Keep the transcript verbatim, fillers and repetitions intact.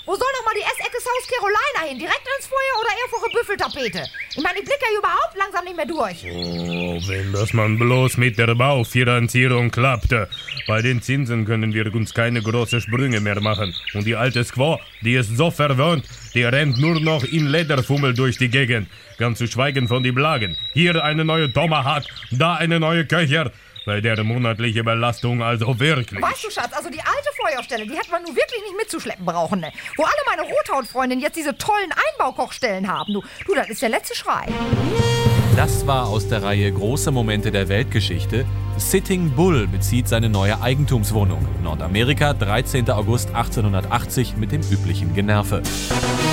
Wo soll noch mal die Essecke South Carolina hin? Direkt ins Feuer oder eher vor eine Büffeltapete? Ich meine, ich blicke ja überhaupt langsam nicht mehr durch. Oh, wenn das man bloß mit der Baufinanzierung klappte. Bei den Zinsen können wir uns keine großen Sprünge mehr machen. Und die alte Squaw, die ist so verwöhnt, die rennt nur noch in Lederfummel durch die Gegend. Ganz zu schweigen von die Blagen. Hier eine neue Tomahawk, da eine neue Köcher. Bei der monatliche Belastung also wirklich. Weißt du, Schatz, also die alte Feuerstelle, die hätte man nun wirklich nicht mitzuschleppen brauchen, ne? Wo alle meine Rothautfreundinnen jetzt diese tollen Einbaukochstellen haben. Du, du, das ist der letzte Schrei. Das war aus der Reihe Große Momente der Weltgeschichte. Sitting Bull bezieht seine neue Eigentumswohnung. Nordamerika, dreizehnter August achtzehnhundertachtzig mit dem üblichen Generve.